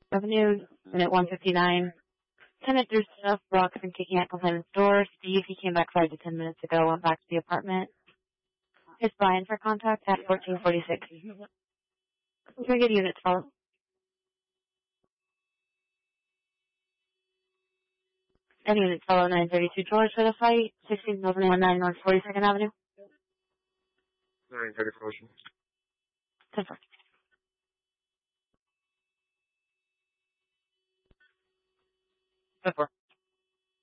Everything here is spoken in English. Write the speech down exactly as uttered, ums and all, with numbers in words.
Avenue, unit one fifty-nine. Tenant threw stuff, rocks, and kicking at complainant's door. Steve, he came back five to ten minutes ago, went back to the apartment. It's Brian for contact at fourteen forty-six. Can we get units follow? Any units follow nine thirty-two George for the fight, sixteen thousand nineteen North forty-second Avenue. nine thirty-four. ten four. ten four.